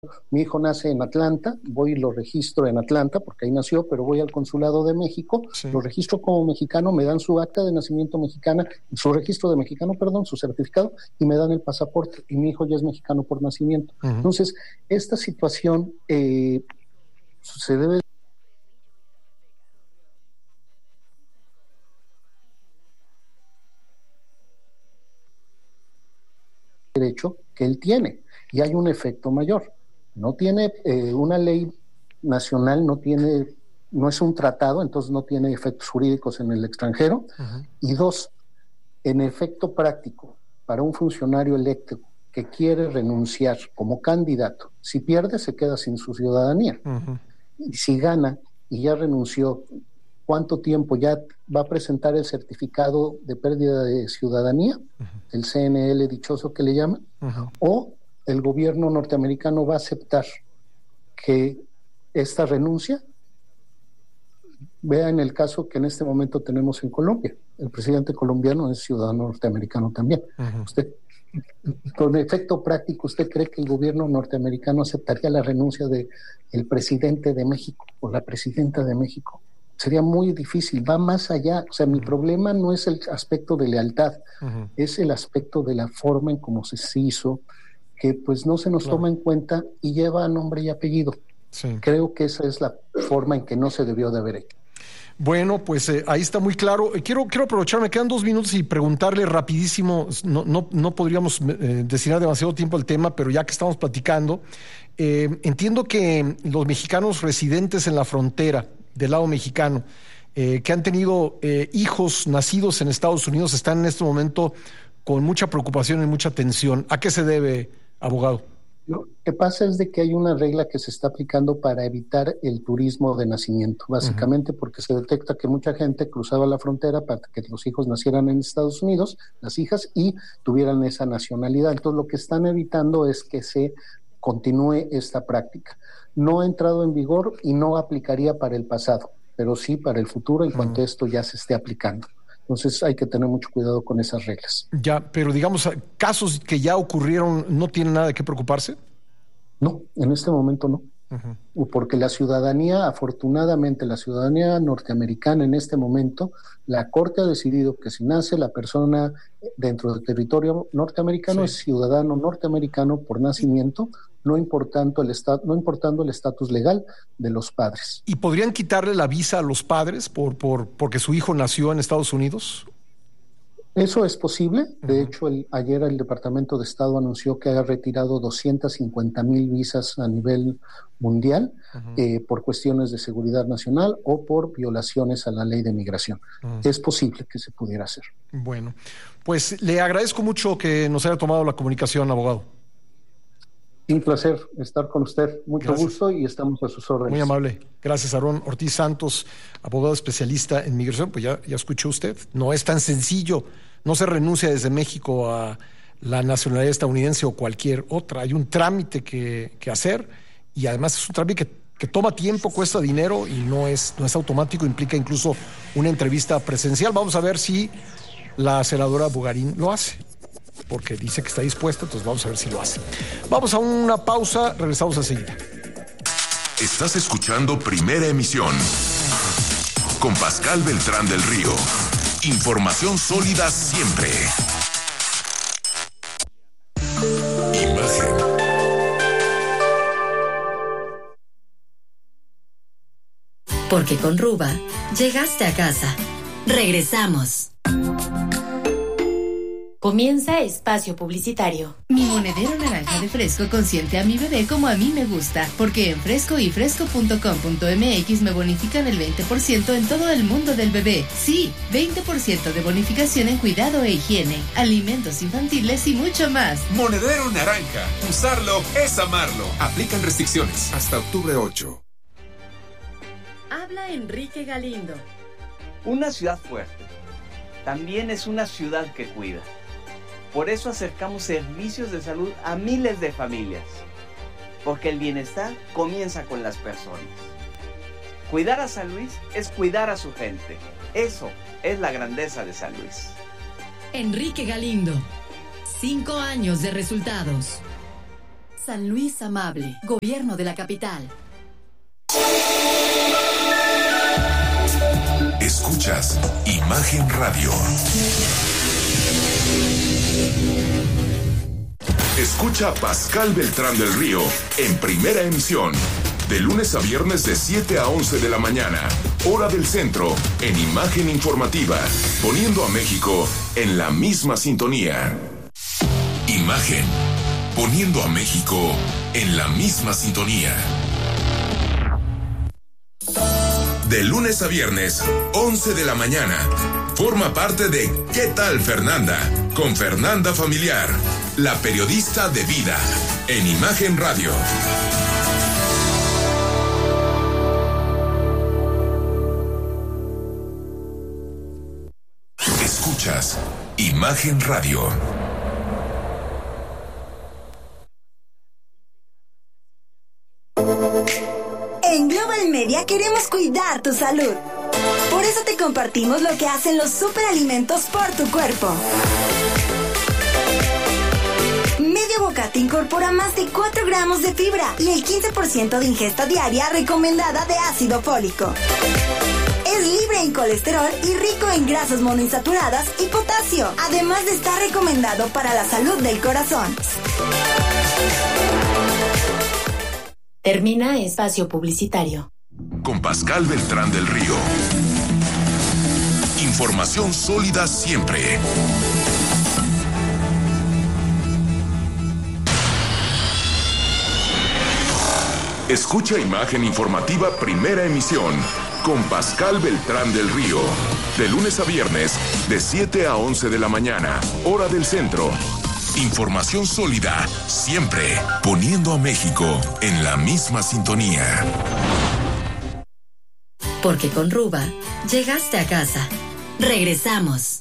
mi hijo nace en Atlanta, voy y lo registro en Atlanta, porque ahí nació, pero voy al Consulado de México, sí, lo registro como mexicano, me dan su acta de nacimiento mexicana, su registro de mexicano, perdón, su certificado, y me dan el pasaporte, y mi hijo ya es mexicano por nacimiento. Uh-huh. Entonces, esta situación se debe derecho que él tiene, y hay un efecto mayor. No tiene una ley nacional, no es un tratado, entonces no tiene efectos jurídicos en el extranjero. Uh-huh. Y dos, en efecto práctico, para un funcionario electo que quiere renunciar como candidato, si pierde se queda sin su ciudadanía. Uh-huh. Y si gana y ya renunció, ¿cuánto tiempo ya va a presentar el certificado de pérdida de ciudadanía? Uh-huh. El CNL dichoso que le llaman. Uh-huh. O el gobierno norteamericano va a aceptar que esta renuncia. Vean el caso que en este momento tenemos en Colombia. El presidente colombiano es ciudadano norteamericano también. Uh-huh. Usted, con efecto práctico, ¿usted cree que el gobierno norteamericano aceptaría la renuncia del presidente de México o la presidenta de México? Sería muy difícil, va más allá. O sea, mi problema no es el aspecto de lealtad, uh-huh, es el aspecto de la forma en cómo se hizo, que pues no se nos toma en cuenta y lleva nombre y apellido. Sí. Creo que esa es la forma en que no se debió de haber hecho. Bueno, pues ahí está muy claro. Quiero aprovechar, me quedan 2 minutos y preguntarle rapidísimo, no podríamos destinar demasiado tiempo al tema, pero ya que estamos platicando, entiendo que los mexicanos residentes en la frontera del lado mexicano, que han tenido hijos nacidos en Estados Unidos, están en este momento con mucha preocupación y mucha tensión. ¿A qué se debe, abogado? Lo que pasa es de que hay una regla que se está aplicando para evitar el turismo de nacimiento, básicamente, uh-huh, porque se detecta que mucha gente cruzaba la frontera para que los hijos nacieran en Estados Unidos, las hijas, y tuvieran esa nacionalidad. Entonces lo que están evitando es que se continúe esta práctica. No ha entrado en vigor y no aplicaría para el pasado, pero sí para el futuro en cuanto esto ya se esté aplicando. Entonces hay que tener mucho cuidado con esas reglas. Ya, pero digamos, casos que ya ocurrieron, ¿no tienen nada de qué preocuparse? No, en este momento no. Uh-huh. Porque la ciudadanía, afortunadamente, la ciudadanía norteamericana en este momento, la Corte ha decidido que si nace la persona dentro del territorio norteamericano, sí, es ciudadano norteamericano por nacimiento, no importando el estatus legal de los padres. ¿Y podrían quitarle la visa a los padres porque su hijo nació en Estados Unidos? Eso es posible. De hecho, ayer el Departamento de Estado anunció que ha retirado 250,000 visas a nivel mundial por cuestiones de seguridad nacional o por violaciones a la ley de migración. Es posible que se pudiera hacer. Bueno, pues le agradezco mucho que nos haya tomado la comunicación, abogado. Un placer estar con usted. Mucho gusto y estamos a sus órdenes. Muy amable. Gracias, Aarón Ortiz Santos, abogado especialista en migración. Pues ya escuchó usted. No es tan sencillo. No se renuncia desde México a la nacionalidad estadounidense o cualquier otra. Hay un trámite que hacer y además es un trámite que toma tiempo, cuesta dinero y no es automático. Implica incluso una entrevista presencial. Vamos a ver si la senadora Bugarín lo hace, porque dice que está dispuesta, entonces vamos a ver si lo hace. Vamos a una pausa, regresamos enseguida. Estás escuchando Primera Emisión con Pascal Beltrán del Río. Información sólida siempre. Imagen. Porque con Ruba llegaste a casa. Regresamos. Comienza espacio publicitario. Mi monedero naranja de Fresco consiente a mi bebé como a mí me gusta, porque en Fresco y fresco.com.mx me bonifican el 20% en todo el mundo del bebé. Sí, 20% de bonificación en cuidado e higiene, alimentos infantiles y mucho más. Monedero naranja. Usarlo es amarlo. Aplican restricciones hasta octubre 8. Habla Enrique Galindo. Una ciudad fuerte también es una ciudad que cuida. Por eso acercamos servicios de salud a miles de familias, porque el bienestar comienza con las personas. Cuidar a San Luis es cuidar a su gente. Eso es la grandeza de San Luis. Enrique Galindo. 5 años de resultados. San Luis Amable, Gobierno de la Capital. Escuchas Imagen Radio. Escucha a Pascal Beltrán del Río en Primera Emisión, de lunes a viernes de 7 a 11 de la mañana, hora del centro, en Imagen Informativa, poniendo a México en la misma sintonía. Imagen, poniendo a México en la misma sintonía. De lunes a viernes, 11 de la mañana. Forma parte de ¿Qué tal, Fernanda? Con Fernanda Familiar, la periodista de vida, en Imagen Radio. Escuchas Imagen Radio. En Global Media queremos cuidar tu salud. Por eso te compartimos lo que hacen los superalimentos por tu cuerpo. Medio bocata incorpora más de 4 gramos de fibra y el 15% de ingesta diaria recomendada de ácido fólico. Es libre en colesterol y rico en grasas monoinsaturadas y potasio, además de estar recomendado para la salud del corazón. Termina espacio publicitario. Con Pascal Beltrán del Río. Información sólida siempre. Escucha Imagen Informativa Primera Emisión con Pascal Beltrán del Río. De lunes a viernes, de 7 a 11 de la mañana, hora del centro. Información sólida siempre, poniendo a México en la misma sintonía. Porque con Ruba llegaste a casa. Regresamos.